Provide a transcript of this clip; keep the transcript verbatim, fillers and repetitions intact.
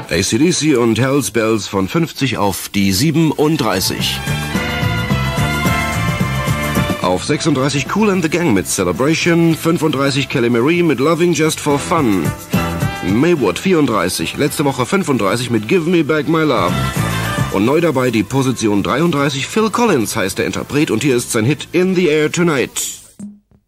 A C D C und Hells Bells von fünfzig auf die siebenunddreißig. Auf sechsunddreißig Kool and the Gang mit Celebration, fünfunddreißig Kelly Marie mit Loving Just for Fun. Maywood vierunddreißig, letzte Woche fünfunddreißig mit Give Me Back My Love. Und neu dabei die Position dreiunddreißig, Phil Collins heißt der Interpret und hier ist sein Hit In the Air Tonight.